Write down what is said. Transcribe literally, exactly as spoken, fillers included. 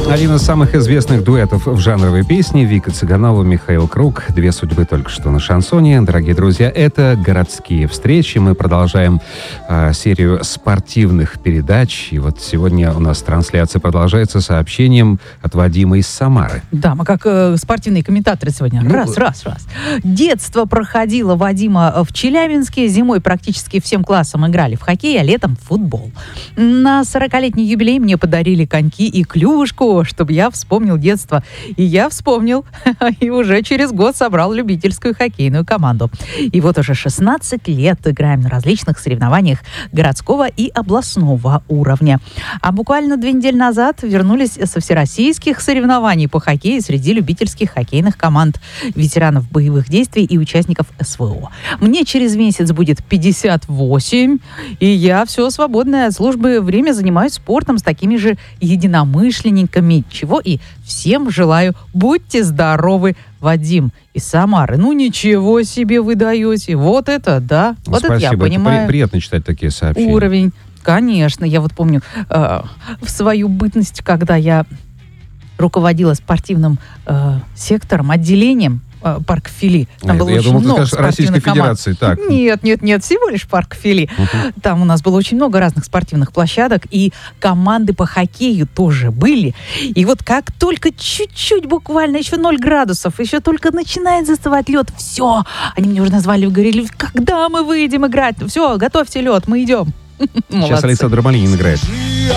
Один из самых известных дуэтов в жанровой песне — Вика Цыганова, Михаил Круг. Две судьбы только что на шансоне. Дорогие друзья, это «Городские встречи». Мы продолжаем э, серию спортивных передач. И вот сегодня у нас трансляция продолжается сообщением от Вадима из Самары. Да, мы как э, спортивные комментаторы сегодня. Ну, раз, раз, раз. Детство проходило Вадима в Челябинске. Зимой практически всем классом играли в хоккей, а летом в футбол. На сорокалетний юбилей мне подарили коньки и клюшку, чтобы я вспомнил детство. И я вспомнил, и уже через год собрал любительскую хоккейную команду. И вот уже шестнадцать лет играем на различных соревнованиях городского и областного уровня. А буквально две недели назад вернулись со всероссийских соревнований по хоккею среди любительских хоккейных команд, ветеранов боевых действий и участников СВО. Мне через месяц будет пятьдесят восемь, и я все свободное от службы время занимаюсь спортом с такими же единомышленниками, чего и всем желаю. Будьте здоровы, Вадим из Самары. Ну, ничего себе вы даете. Вот это, да. Ну, вот спасибо. это я понимаю. Это при- приятно читать такие сообщения. Уровень. Конечно. Я вот помню э, в свою бытность, когда я руководила спортивным э, сектором, отделением э, парка Фили. Там А, было я очень думал, ты много скажешь Российской спортивных команд. Федерации. Так. Нет, нет, нет, всего лишь парк Фили. Uh-huh. Там у нас было очень много разных спортивных площадок, и команды по хоккею тоже были. И вот как только чуть-чуть, буквально еще ноль градусов, еще только начинает застывать лед, все, они мне уже назвали, говорили, когда мы выйдем играть? Все, готовьте лед, мы идем. Сейчас Александр Малинин играет.